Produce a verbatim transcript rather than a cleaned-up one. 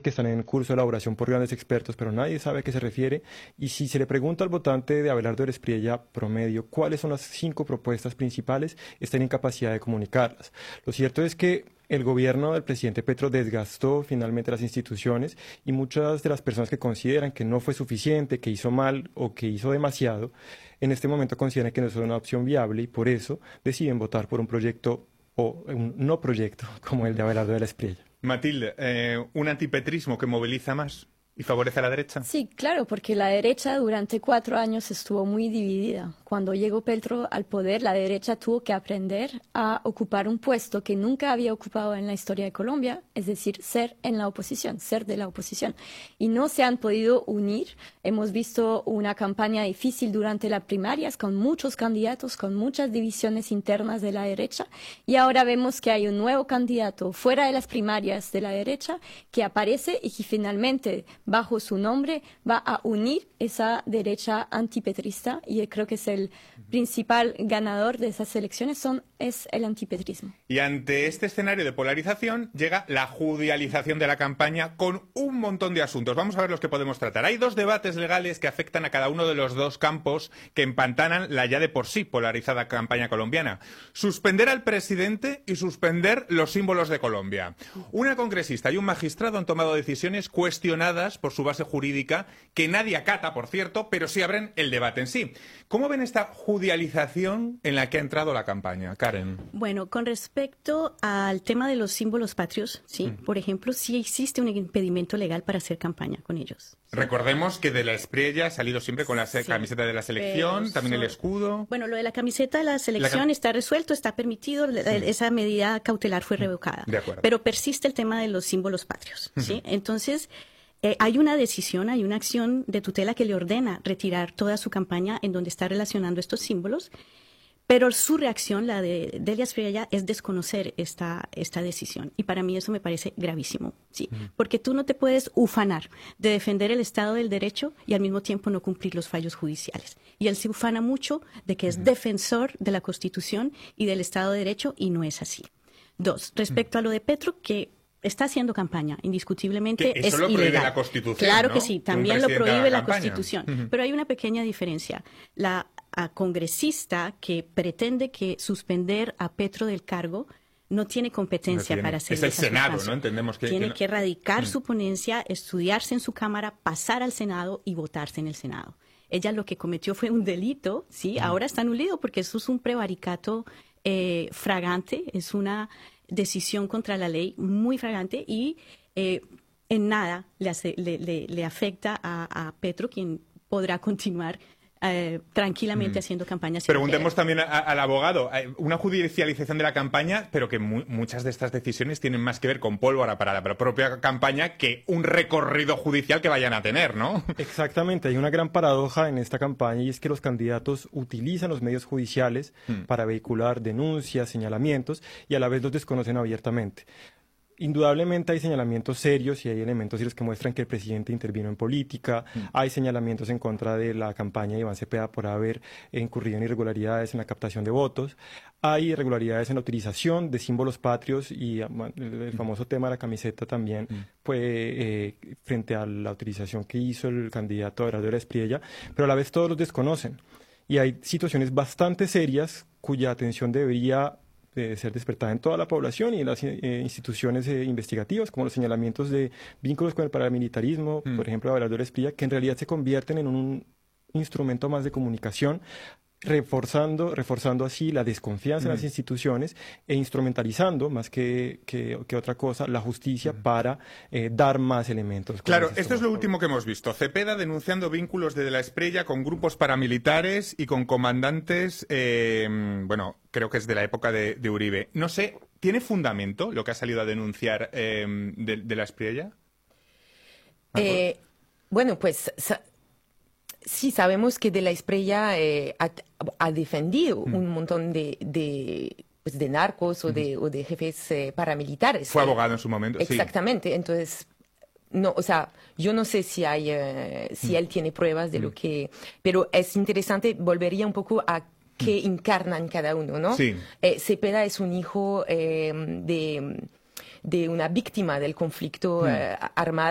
que están en curso de elaboración por grandes expertos, pero nadie sabe a qué se refiere. Y si se le pregunta al votante de Abelardo Espriella promedio cuáles son las cinco propuestas principales, está en incapacidad de comunicarlas. Lo cierto es que el gobierno del presidente Petro desgastó finalmente las instituciones y muchas de las personas que consideran que no fue suficiente, que hizo mal o que hizo demasiado, en este momento consideran que no es una opción viable y por eso deciden votar por un proyecto o un no proyecto como el de Abelardo de la Espriella. Matilde, eh, ¿un antipetrismo que moviliza más y favorece a la derecha? Sí, claro, porque la derecha durante cuatro años estuvo muy dividida. Cuando llegó Petro al poder, la derecha tuvo que aprender a ocupar un puesto que nunca había ocupado en la historia de Colombia, es decir, ser en la oposición, ser de la oposición. Y no se han podido unir. Hemos visto una campaña difícil durante las primarias, con muchos candidatos, con muchas divisiones internas de la derecha. Y ahora vemos que hay un nuevo candidato fuera de las primarias de la derecha que aparece y que finalmente, bajo su nombre, va a unir esa derecha antipetrista y creo que es el principal ganador de esas elecciones son, es el antipetrismo. Y ante este escenario de polarización llega la judicialización de la campaña con un montón de asuntos. Vamos a ver los que podemos tratar. Hay dos debates legales que afectan a cada uno de los dos campos que empantanan la ya de por sí polarizada campaña colombiana. Suspender al presidente y suspender los símbolos de Colombia. Una congresista y un magistrado han tomado decisiones cuestionadas por su base jurídica, que nadie acata, por cierto, pero sí abren el debate en sí. ¿Cómo ven esta judicialización en la que ha entrado la campaña? Karen. Bueno, con respecto al tema de los símbolos patrios, sí, mm. por ejemplo, sí existe un impedimento legal para hacer campaña con ellos. ¿Sí? Recordemos que de la Espriella ha salido siempre con la sí, camiseta de la selección, también son... el escudo. Bueno, lo de la camiseta de la selección la... está resuelto, está permitido, sí. esa medida cautelar fue revocada. De acuerdo. Pero persiste el tema de los símbolos patrios, ¿sí? Uh-huh. Entonces, Eh, hay una decisión, hay una acción de tutela que le ordena retirar toda su campaña en donde está relacionando estos símbolos, pero su reacción, la de Delia Espriella, es desconocer esta, esta decisión. Y para mí eso me parece gravísimo, ¿sí? Uh-huh. Porque tú no te puedes ufanar de defender el Estado del Derecho y al mismo tiempo no cumplir los fallos judiciales. Y él se ufana mucho de que es uh-huh. defensor de la Constitución y del Estado de Derecho y no es así. Dos, respecto uh-huh. a lo de Petro, que está haciendo campaña, indiscutiblemente que eso es lo prohíbe ilegal. la Constitución, Claro ¿no? que sí, también lo prohíbe la, la Constitución. Uh-huh. Pero hay una pequeña diferencia. La a, congresista que pretende que suspender a Petro del cargo no tiene competencia no tiene. para hacer es el esa Senado, sustancia. ¿no? Entendemos que tiene que, no... que radicar uh-huh. su ponencia, estudiarse en su Cámara, pasar al Senado y votarse en el Senado. Ella lo que cometió fue un delito, sí, uh-huh. ahora está en un lío porque eso es un prevaricato eh, fragante, es una decisión contra la ley muy fragante y eh, en nada le, hace, le, le, le afecta a, a Petro, quien podrá continuar eh, tranquilamente mm. haciendo campañas. Preguntemos también a, al abogado, una judicialización de la campaña, pero que mu muchas de estas decisiones tienen más que ver con pólvora para la propia campaña que un recorrido judicial que vayan a tener, ¿no? Exactamente, hay una gran paradoja en esta campaña y es que los candidatos utilizan los medios judiciales mm. para vehicular denuncias, señalamientos y a la vez los desconocen abiertamente. Indudablemente hay señalamientos serios y hay elementos serios que muestran que el presidente intervino en política, mm. hay señalamientos en contra de la campaña de Iván Cepeda por haber incurrido en irregularidades en la captación de votos, hay irregularidades en la utilización de símbolos patrios y el, el famoso tema de la camiseta también mm. fue eh, frente a la utilización que hizo el candidato Abelardo de la Espriella, pero a la vez todos los desconocen y hay situaciones bastante serias cuya atención debería de ser despertada en toda la población y en las eh, instituciones eh, investigativas, como los señalamientos de vínculos con el paramilitarismo, mm. por ejemplo, Abelardo de la Espriella, que en realidad se convierten en un instrumento más de comunicación, reforzando, reforzando así la desconfianza mm. en las instituciones e instrumentalizando, más que, que, que otra cosa, la justicia mm. para eh, dar más elementos. Claro, esto es lo último que hemos visto. Cepeda denunciando vínculos de la Espriella con grupos paramilitares y con comandantes, eh, bueno, creo que es de la época de, de Uribe. No sé, ¿tiene fundamento lo que ha salido a denunciar eh, de, de la Espriella? Eh, bueno, pues sí, sabemos que de la Espriella eh, ha, ha defendido mm. un montón de, de, pues de narcos o de, mm. o de jefes eh, paramilitares. Fue eh. abogado en su momento. Exactamente, sí. Entonces, no, o sea, yo no sé si hay, eh, si mm. él tiene pruebas de mm. lo que, pero es interesante, volvería un poco a que mm. encarnan cada uno, ¿no? Sí. Eh, Cepeda es un hijo eh, de, de una víctima del conflicto mm. eh, armado.